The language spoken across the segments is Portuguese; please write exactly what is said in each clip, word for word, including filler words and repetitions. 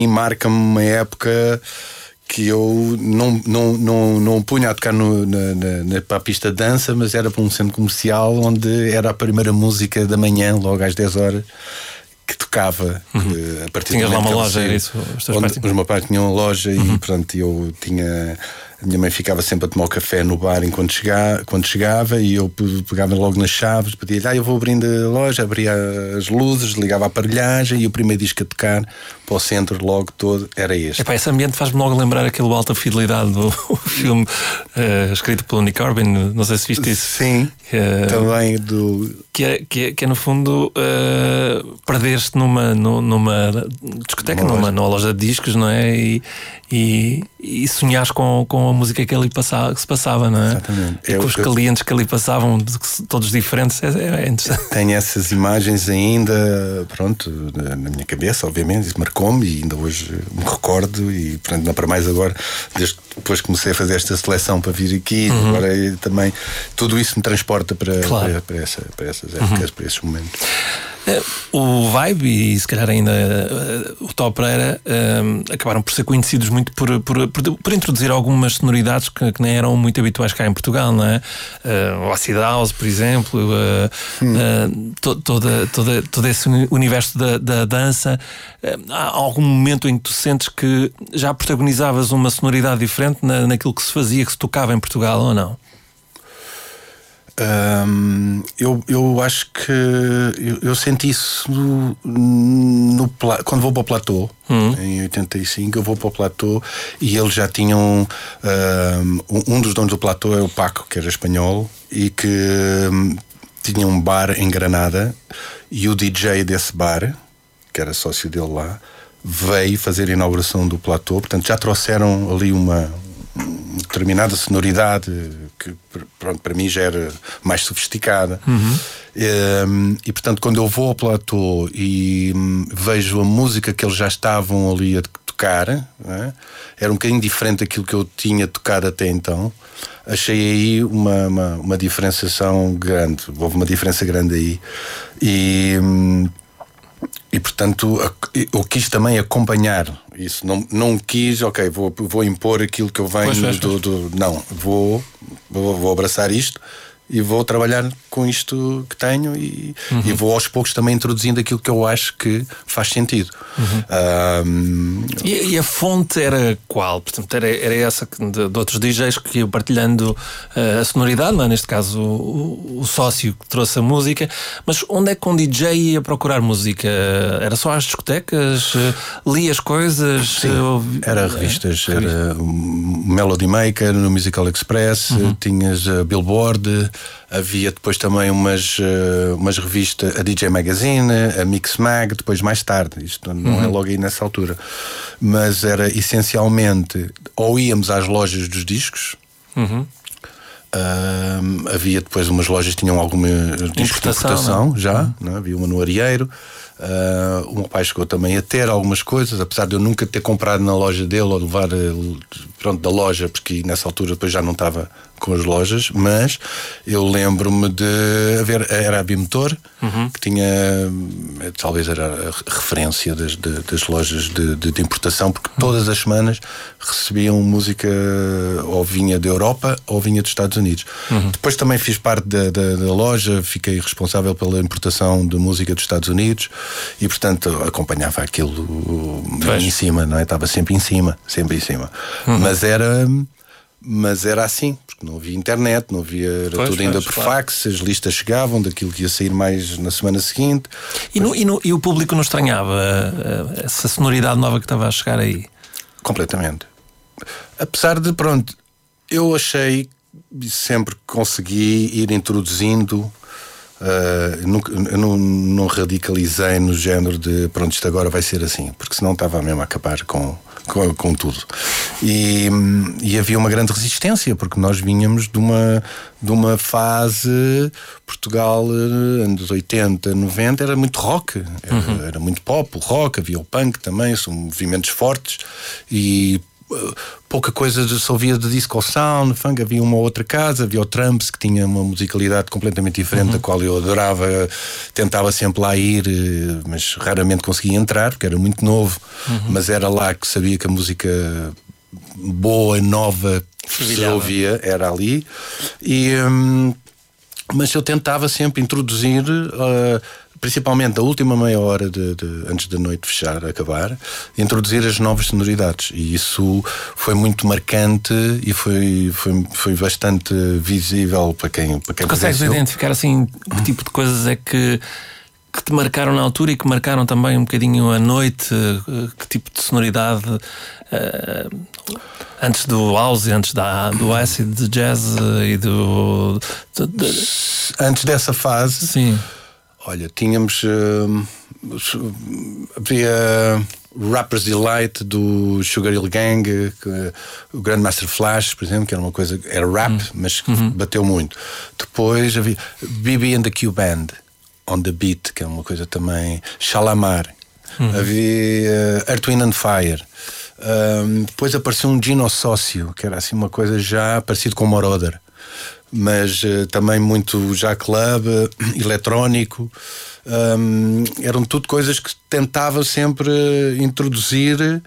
E marca-me uma época que eu não, não, não, não punha a tocar no, na, na, na, para a pista de dança, mas era para um centro comercial onde era a primeira música da manhã, logo às dez horas, que tocava. Uhum. Que, a partir Tinhas lá uma loja, saiu, era isso? Os, onde, os meus pais tinham uma loja uhum. e pronto, eu tinha... A minha mãe ficava sempre a tomar o café no bar enquanto chegava, quando chegava, e eu pegava logo nas chaves, pedia-lhe, ah, eu vou abrindo a loja, abria as luzes, ligava a aparelhagem, e o primeiro disco a tocar para o centro logo todo era este. Epá, esse ambiente faz-me logo lembrar aquele Alta Fidelidade do filme uh, escrito pelo Nick Corbin, não sei se viste isso. Sim, uh, também do... Que é, que é, que é no fundo uh, perder-te numa, numa discoteca, numa, numa, numa loja de discos, não é? E, e, e sonhares com, com a música que ali passava, que se passava, não é? Exatamente. E com os eu, clientes que ali passavam, todos diferentes, é, é interessante. Tenho essas imagens ainda, pronto, na, na minha cabeça, obviamente, isso marcou-me e ainda hoje me recordo, e pronto, não para mais agora, desde depois que comecei a fazer esta seleção para vir aqui, uhum. agora também, tudo isso me transporta para, claro. para, para, essa, para essas épocas, uhum. para esses momentos. O Vibe e se calhar ainda uh, o Tó Pereira uh, acabaram por ser conhecidos muito por, por, por, por introduzir algumas sonoridades que, que nem eram muito habituais cá em Portugal, não é? Uh, o Acid House, por exemplo, uh, hum. uh, to, toda, toda, todo esse universo da, da dança. Uh, há algum momento em que tu sentes que já protagonizavas uma sonoridade diferente na, naquilo que se fazia, que se tocava em Portugal, ou não? Um, eu, eu acho que eu, eu senti isso no, no, quando vou para o Platô, hum. em oitenta e cinco. Eu vou para o Platô e eles já tinham um, um dos donos do Platô é o Paco, que era espanhol, e que um, tinha um bar em Granada, e o D J desse bar, que era sócio dele lá, veio fazer a inauguração do Platô. Portanto, já trouxeram ali uma determinada sonoridade que, pronto, para mim já era mais sofisticada. Uhum. E, e portanto, quando eu vou ao Platô e vejo a música que eles já estavam ali a tocar, né, era um bocadinho diferente daquilo que eu tinha tocado até então. Achei aí uma, uma, uma diferenciação grande, houve uma diferença grande aí. E E portanto eu quis também acompanhar isso, não, não quis, ok, vou, vou impor aquilo que eu venho pois, do, do. Não, vou, vou, vou abraçar isto e vou trabalhar com isto que tenho e, uhum. e vou aos poucos também introduzindo aquilo que eu acho que faz sentido. Uhum. Um... E, e a fonte era qual? Portanto, era, era essa de, de outros D Js que iam partilhando uh, a sonoridade, não é? Neste caso o, o sócio que trouxe a música, mas onde é que um D J ia procurar música? Era só às discotecas? Uh, lia as coisas? Sim, uh, era revistas, é? Era Melody Maker, no Musical Express, uhum. tinhas a Billboard. Havia depois também umas, uh, umas revistas, a D J Magazine, a Mix Mag, depois mais tarde, isto não uhum. é logo aí nessa altura, mas era essencialmente, ou íamos às lojas dos discos, uhum. uh, havia depois umas lojas que tinham alguma discos de importação já, uhum. não? Havia uma no Arieiro. Uh, o meu pai chegou também a ter algumas coisas, apesar de eu nunca ter comprado na loja dele ou levar pronto, da loja, porque nessa altura depois já não estava com as lojas, mas eu lembro-me de haver, era a Bimotor, uhum. que tinha, talvez era a referência das, de, das lojas de, de, de importação, porque todas as semanas recebiam música ou vinha da Europa ou vinha dos Estados Unidos. Uhum. Depois também fiz parte da, da, da loja, fiquei responsável pela importação de música dos Estados Unidos e, portanto, acompanhava aquilo em cima, não é? Estava sempre em cima, sempre em cima. Uhum. Mas era... Mas era assim, porque não havia internet, não havia, era pois, tudo ainda pois, por claro. fax, as listas chegavam daquilo que ia sair mais na semana seguinte. E, no, e, no, e o público não estranhava essa sonoridade nova que estava a chegar aí? Completamente. Apesar de, pronto, eu achei, sempre consegui ir introduzindo. Uh, nunca, eu não, não radicalizei no género de pronto, isto agora vai ser assim, porque senão estava mesmo a acabar com, com, com tudo. E, e havia uma grande resistência, porque nós vinhamos de uma, de uma fase, Portugal, anos oitenta, noventa, era muito rock, era, uhum. era muito pop, o rock, havia o punk também, são movimentos fortes, e pouca coisa de, se ouvia de disco sound, funk. Havia uma outra casa, havia o Tramps, que tinha uma musicalidade completamente diferente, uhum. da qual eu adorava, tentava sempre lá ir, mas raramente conseguia entrar, porque era muito novo, uhum. mas era lá que sabia que a música boa, nova, que se ouvia, era ali. E, hum, mas eu tentava sempre introduzir, uh, principalmente a última meia hora de, de, antes da noite fechar, acabar, introduzir as novas sonoridades, e isso foi muito marcante e foi, foi, foi bastante visível para quem, para quem consegues presenciou. Identificar assim que tipo de coisas é que que te marcaram na altura e que marcaram também um bocadinho a noite? Que tipo de sonoridade, uh, antes do house, antes da, do acid, de jazz e do... De, de... Antes dessa fase, sim. Olha, tínhamos... Uh, havia Rapper's Delight do Sugar Hill Gang, que, o Grandmaster Flash, por exemplo, que era uma coisa... Era rap, hum. mas que uhum. bateu muito. Depois havia B B and the Q Band, On the Beat, que é uma coisa também... Shalamar. Uhum. Havia uh, Earth, Wind and Fire. Um, depois apareceu um Gino Sócio, que era assim uma coisa já parecido com Moroder, mas uh, também muito já club, uh, eletrónico. Um, eram tudo coisas que tentava sempre introduzir,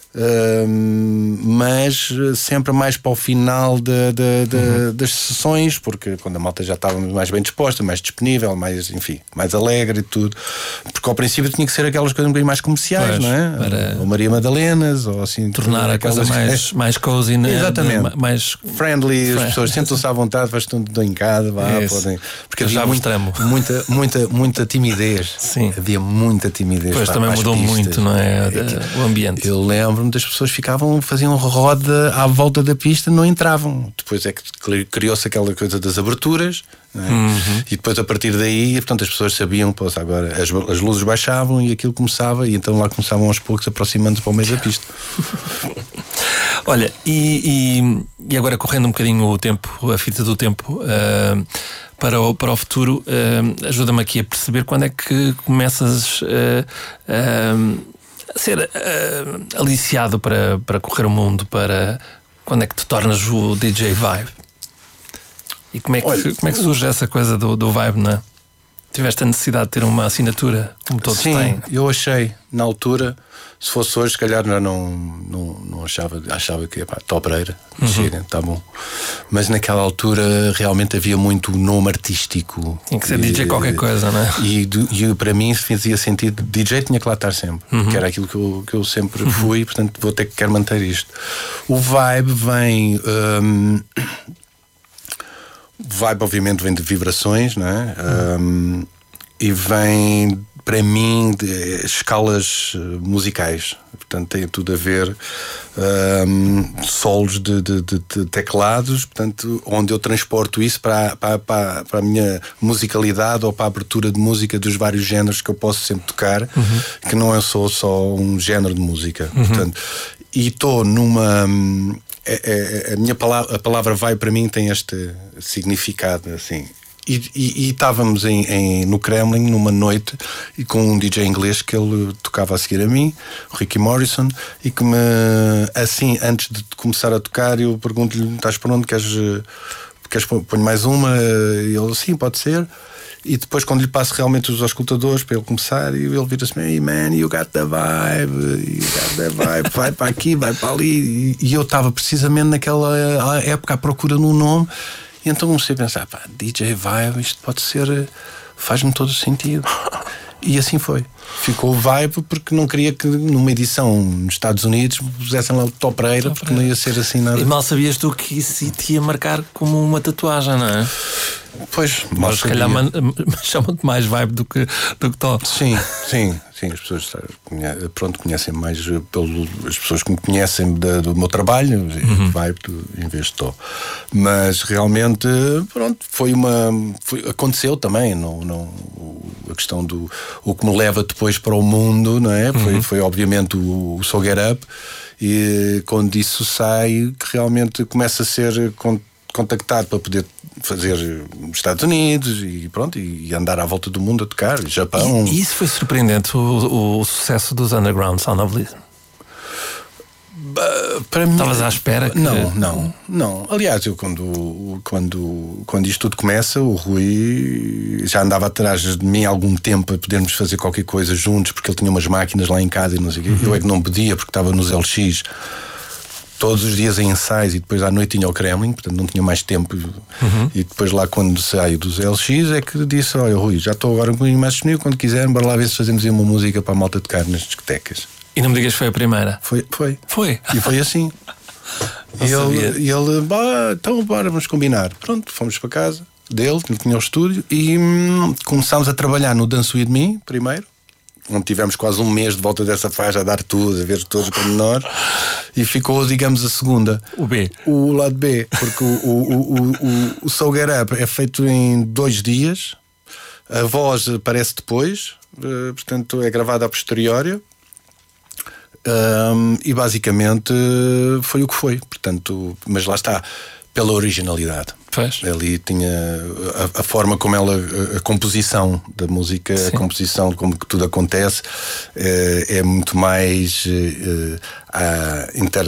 um, mas sempre mais para o final de, de, de, uhum. das sessões, porque quando a malta já estava mais bem disposta, mais disponível, mais, enfim, mais alegre e tudo, porque ao princípio tinha que ser aquelas coisas um bocadinho mais comerciais, pois, não é? Para ou Maria Madalenas, ou assim, tornar a coisa mais, mais cozy, né? Exatamente, mais friendly, friend. As pessoas sentem-se à vontade, faz tudo em casa, vá, podem, porque havia muita, muita, muita, muita timidez. Sim. Havia muita timidez. Pois, também mudou pistas. Muito, não é? é o ambiente. Eu lembro muitas pessoas ficavam, faziam roda à volta da pista, não entravam. Depois é que criou-se aquela coisa das aberturas, não é? Uhum. E depois a partir daí, portanto, as pessoas sabiam, pô, agora as, as luzes baixavam e aquilo começava, e então lá começavam aos poucos aproximando-se para o meio da pista. Olha, e, e, e agora correndo um bocadinho o tempo, a fita do tempo, uh, para, o, para o futuro, uh, ajuda-me aqui a perceber quando é que começas uh, uh, a ser uh, aliciado para, para correr o mundo, para quando é que te tornas o D J Vibe? E como é que, Olha, como é que surge essa coisa do, do Vibe, não é? Tiveste a necessidade de ter uma assinatura, como todos Sim, têm? Sim, eu achei, na altura, se fosse hoje, se calhar já não, não, não achava, achava que, pá, topreira, uhum. chega, está bom. Mas naquela altura realmente havia muito nome artístico. Tinha que ser e, D J qualquer coisa, não é? E, e para mim fazia sentido, D J tinha que lá estar sempre, uhum. que era aquilo que eu, que eu sempre fui, uhum. portanto vou ter que quero manter isto. O Vibe vem... Um, Vibe, obviamente, vem de vibrações, não é? Um, e vem, para mim, de escalas musicais. Portanto, tem tudo a ver. Um, solos de, de, de, de teclados, portanto, onde eu transporto isso para, para, para, para a minha musicalidade ou para a abertura de música dos vários géneros que eu posso sempre tocar, uhum. que não é só, só um género de música. Uhum. Portanto, e estou numa. É, é, a minha palavra, a palavra vai para mim tem este significado assim. E, e, e estávamos em, em, no Kremlin numa noite e com um D J inglês que ele tocava a seguir a mim, o Ricky Morrison, e que me assim, antes de começar a tocar, eu pergunto-lhe: estás pronto? Queres, queres ponho mais uma? E ele: sim, pode ser. E depois, quando lhe passo realmente os auscultadores para ele começar, e ele vira-se: hey man, you got the vibe, you got the vibe, vai para aqui, vai para ali. E eu estava precisamente naquela época à procura de um nome, e então comecei a pensar: pá, D J Vibe, isto pode ser, faz-me todo o sentido. E assim foi. Ficou o Vibe porque não queria que numa edição nos Estados Unidos pusessem lá o topreira, porque não ia ser assim nada. E mal sabias tu que isso te ia marcar como uma tatuagem, não é? Pois, mas se calhar chamam-te mais Vibe do que, do que top. Sim, sim, sim. As pessoas pronto, conhecem mais pelo, as pessoas que me conhecem da, do meu trabalho, uhum. Vibe em vez de top. Mas realmente, pronto, foi uma. Foi, aconteceu também. Não, não, a questão do. O que me leva depois para o mundo, não é? Foi, uhum. foi obviamente o, o So Get Up. E quando isso sai, que realmente começa a ser contactado para poder fazer nos Estados Unidos e pronto, e andar à volta do mundo a tocar, Japão. E, e isso foi surpreendente, o, o, o sucesso dos Underground Sound of Lisbon? Para mim, estavas à espera? Que... Não, não, não. Aliás, eu quando, quando, quando isto tudo começa, o Rui já andava atrás de mim há algum tempo a podermos fazer qualquer coisa juntos, porque ele tinha umas máquinas lá em casa e não sei o quê. Uhum. Eu é que não podia, porque estava nos L X todos os dias em ensaios e depois à noite tinha o Kremlin, portanto não tinha mais tempo. Uhum. E depois lá quando saio dos L X é que disse: olha, Rui, já estou agora um bocadinho mais disponível, quando quiserem, bora lá ver se fazemos aí uma música para a malta tocar nas discotecas. E não me digas que foi a primeira? Foi, foi. Foi? E foi assim. E ele, e ele, bah, então bora, vamos combinar. Pronto, fomos para casa dele, que tinha o estúdio, e hum, começámos a trabalhar no Dance With Me, primeiro, onde tivemos quase um mês de volta dessa faixa a dar tudo, a ver todos os pormenores, e ficou, digamos, a segunda. O B. O lado B, porque o, o, o, o, o, o So Get Up é feito em dois dias, a voz aparece depois, portanto é gravada a posteriori. Um, e basicamente foi o que foi, portanto, mas lá está, pela originalidade. Pois. Ali tinha a, a forma como ela, a, a composição da música, Sim. a composição como que tudo acontece é, é muito mais é, a, inter,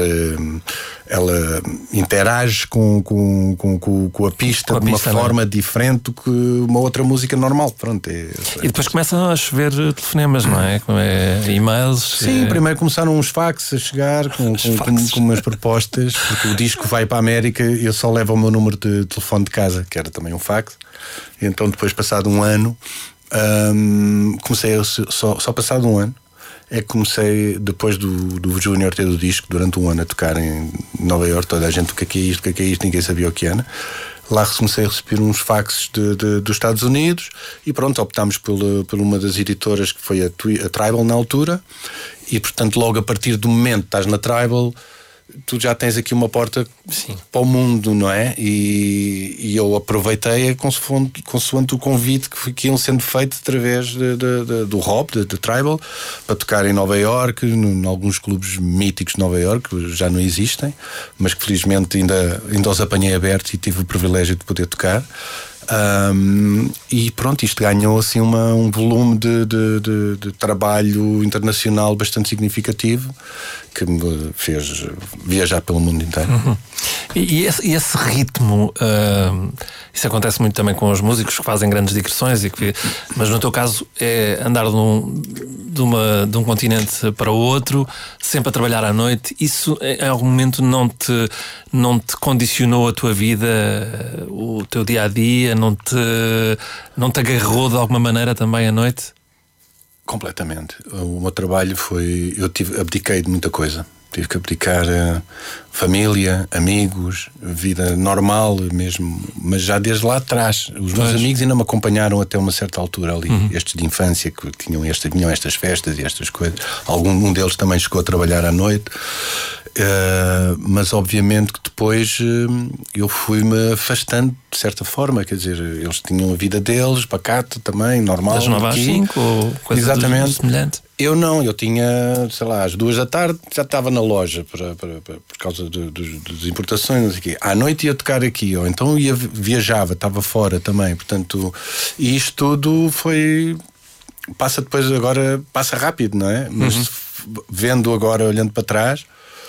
ela interage com, com, com, com a pista com a de uma pista, forma não? diferente do que uma outra música normal. Pronto, é, e depois começam a chover telefonemas, não é? é e-mails. Sim, é... primeiro começaram uns fax a chegar com, com, com, com umas propostas, porque o disco vai para a América e eu só levo o meu número de telefone de casa, que era também um fax. E então depois, passado um ano, hum, comecei a, só, só passado um ano é que comecei, depois do, do Júnior ter o disco, durante um ano a tocar em Nova Iorque, toda a gente, o que é que é isto, o que é que é isto, ninguém sabia o que era. Lá comecei a receber uns faxes de, de, dos Estados Unidos e pronto, optámos por, por uma das editoras que foi a, a Tribal na altura, e portanto logo a partir do momento que estás na Tribal tu já tens aqui uma porta Sim. para o mundo, não é? E, e eu aproveitei consoante, consoante o convite que, que iam sendo feito através de, de, de, do Hop, de, de Tribal, para tocar em Nova Iorque, em alguns clubes míticos de Nova Iorque, que já não existem, mas que felizmente ainda, ainda os apanhei abertos e tive o privilégio de poder tocar. Um, e pronto, isto ganhou assim uma, um volume de, de, de, de trabalho internacional bastante significativo, que me fez viajar pelo mundo inteiro. Uhum. E, e, esse, e esse ritmo, uh, isso acontece muito também com os músicos que fazem grandes digressões, e que, mas no teu caso é andar de um, de, uma, de um continente para o outro, sempre a trabalhar à noite. Isso em algum momento não te, não te condicionou a tua vida, o teu dia a dia? Não te, não te agarrou de alguma maneira também à noite? Completamente. O meu trabalho foi... Eu tive, abdiquei de muita coisa. Tive que abdicar uh, família, amigos, vida normal mesmo, mas já desde lá atrás. Os meus pois. amigos ainda me acompanharam até uma certa altura ali, uhum. estes de infância que tinham, este, tinham estas festas e estas coisas. Algum um deles também chegou a trabalhar à noite. Uh, mas obviamente que depois uh, eu fui-me afastando de certa forma, quer dizer, eles tinham a vida deles, pacata também, normal. Das nove às cinco ou coisa Exatamente. semelhante? Eu não, eu tinha, sei lá, às duas da tarde já estava na loja para, para, para, por causa de, de, das importações, não sei o quê. À noite ia tocar aqui, ou então ia, viajava, estava fora também, portanto, e isto tudo foi, passa depois agora, passa rápido, não é? Mas uhum. vendo agora, olhando para trás,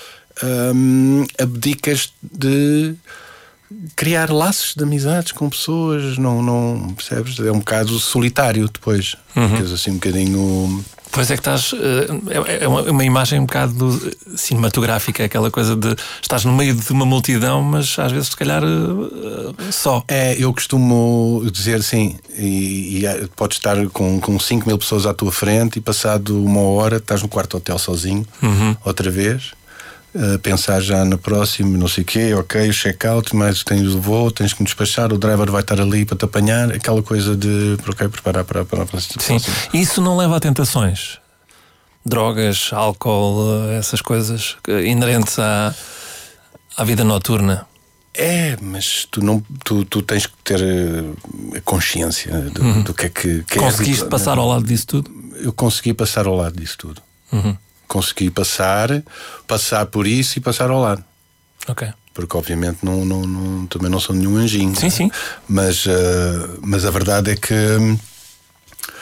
hum, abdicas de criar laços de amizades com pessoas, não, não percebes? É um bocado solitário depois, uhum. ficas assim um bocadinho... Pois é que estás. É uma, uma imagem um bocado cinematográfica, aquela coisa de estás no meio de uma multidão, mas às vezes se calhar só. É, eu costumo dizer assim, e, e podes estar com, com cinco mil pessoas à tua frente e passado uma hora estás no quarto hotel sozinho, uhum. outra vez. Uh, pensar já no próximo, não sei o quê, ok, o check-out, mas tens o voo, tens que me despachar, o driver vai estar ali para te apanhar, aquela coisa de ok, preparar para, para, para a situação. Sim, isso não leva a tentações? Drogas, álcool, essas coisas inerentes à, à vida noturna? É, mas tu, não, tu, tu tens que ter a consciência do, uhum. do que é que... que Conseguiste é, passar ao lado disso tudo? Eu consegui passar ao lado disso tudo. Uhum. Consegui passar, passar por isso e passar ao lado. Ok. Porque obviamente não, não, não, também não sou nenhum anjinho. Sim, sim. Mas, uh, mas a verdade é que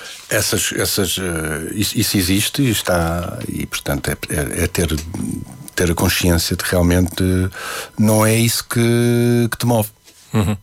essas, essas, uh, isso, isso existe e está, e portanto é, é, é ter ter a consciência de realmente não é isso que, que te move. Uhum.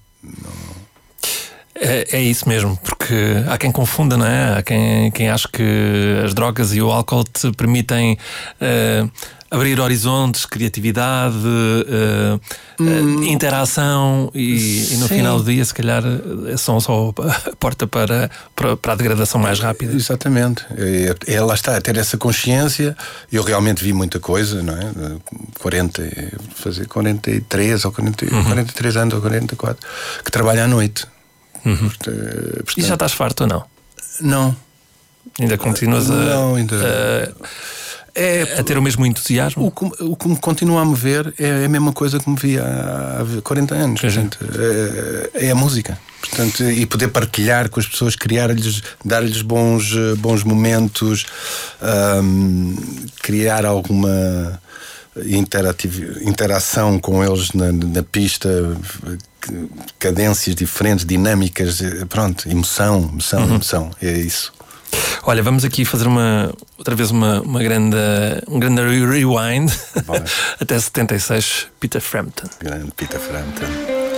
É, é isso mesmo, porque há quem confunda, não é? Há quem, quem acha que as drogas e o álcool te permitem uh, abrir horizontes, criatividade, uh, hum, uh, interação e, e no final do dia, se calhar, são só a porta para, para, para a degradação mais rápida. Exatamente. É, é, lá está, ter essa consciência. Eu realmente vi muita coisa, não é? quarenta, fazer quarenta e três ou quarenta, uhum. quarenta e três anos ou quarenta e quatro, que trabalho à noite. Uhum. Portanto, e já estás farto ou não? Não. Ainda continuas a, não, ainda... a, é, a ter o mesmo entusiasmo? O que, o que me continua a mover é a mesma coisa que me via há quarenta anos. Portanto, é, é a música. Portanto, e poder partilhar com as pessoas, criar-lhes, dar-lhes bons, bons momentos, um, criar alguma interação com eles na, na pista, cadências diferentes, dinâmicas, pronto, emoção, emoção, uhum. emoção, é isso. Olha, vamos aqui fazer uma, outra vez uma, uma grande, um grande rewind até setenta e seis, Peter Frampton. Grande Peter Frampton.